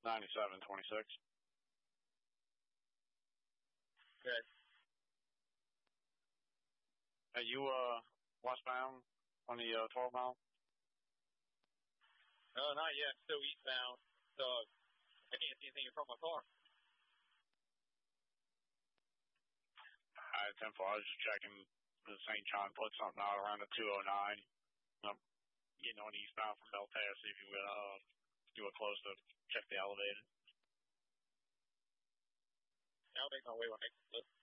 9726. Good. Are you westbound on the 12 mile? No, not yet. Still eastbound. So I can't see anything in front of my car. Alright, 10-4. I was just checking the St. John put something out around the 209. Getting on eastbound from Belterra, see if you would do a close to check the elevator. I'll make my way when I can flip.